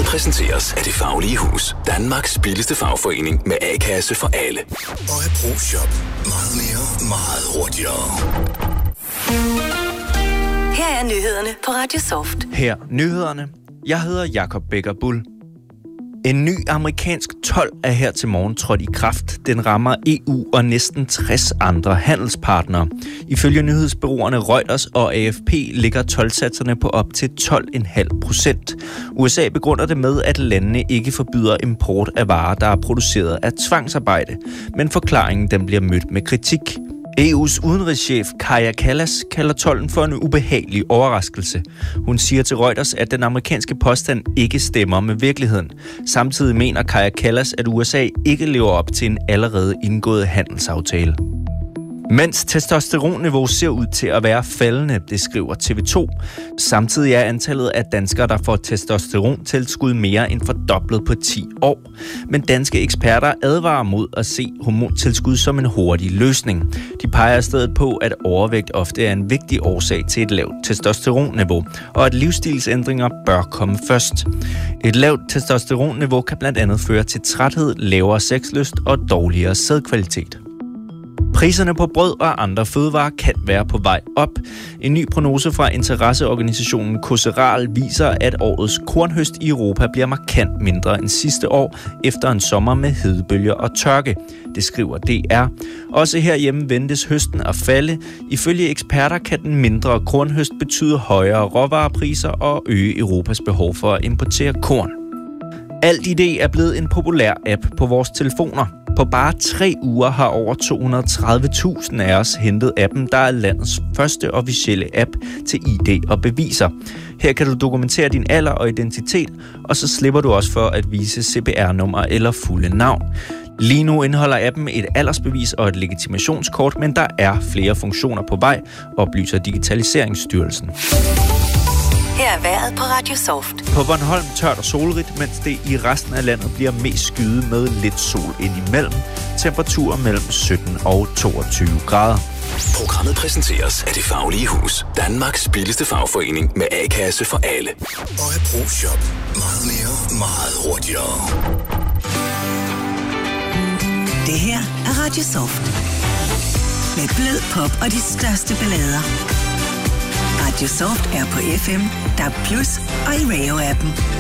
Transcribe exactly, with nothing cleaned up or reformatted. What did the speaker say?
præsenteres af Det Faglige Hus. Danmarks billigste fagforening med A-kasse for alle. Og et ProShop. Meget mere, meget hurtigere. Her er nyhederne på Radio Soft. Her nyhederne. Jeg hedder Jakob Becker Bull. En ny amerikansk told er her til morgen trådt i kraft. Den rammer E U og næsten tres andre handelspartnere. Ifølge nyhedsbureauerne Reuters og A F P ligger toldsatserne på op til tolv komma fem procent. U S A begrunder det med, at landene ikke forbyder import af varer, der er produceret af tvangsarbejde. Men forklaringen den bliver mødt med kritik. E U's udenrigschef Kaja Kallas kalder tolden for en ubehagelig overraskelse. Hun siger til Reuters, at den amerikanske påstand ikke stemmer med virkeligheden. Samtidig mener Kaja Kallas, at U S A ikke lever op til en allerede indgået handelsaftale. Mens testosteronniveau ser ud til at være faldende, det skriver T V to. Samtidig er antallet af danskere, der får testosterontilskud mere end fordoblet på ti år. Men danske eksperter advarer mod at se hormontilskud som en hurtig løsning. De peger i stedet på, at overvægt ofte er en vigtig årsag til et lavt testosteronniveau, og at livsstilsændringer bør komme først. Et lavt testosteronniveau kan blandt andet føre til træthed, lavere sexlyst og dårligere sædkvalitet. Priserne på brød og andre fødevarer kan være på vej op. En ny prognose fra interesseorganisationen Coseral viser, at årets kornhøst i Europa bliver markant mindre end sidste år, efter en sommer med hedebølger og tørke. Det skriver D R. Også herhjemme ventes høsten at falde. Ifølge eksperter kan den mindre kornhøst betyde højere råvarepriser og øge Europas behov for at importere korn. Alt I D er blevet en populær app på vores telefoner. På bare tre uger har over to hundrede og tredive tusind af os hentet appen, der er landets første officielle app til I D og beviser. Her kan du dokumentere din alder og identitet, og så slipper du også for at vise C P R-nummer eller fulde navn. Lige nu indeholder appen et aldersbevis og et legitimationskort, men der er flere funktioner på vej, oplyser Digitaliseringsstyrelsen. Her er vejret på Radio Soft. På Bornholm tørt og solrigt, mens det i resten af landet bliver mest skyet med lidt sol indimellem. Temperaturer mellem sytten og toogtyve grader. Programmet præsenteres af Det Faglige Hus. Danmarks billigste fagforening med A-kasse for alle. Og et ProShop. Meget mere, meget hurtigere. Det her er Radio Soft. Med blød pop og de største ballader. Radio Soft er på F M, D A B plus og i Radio-appen.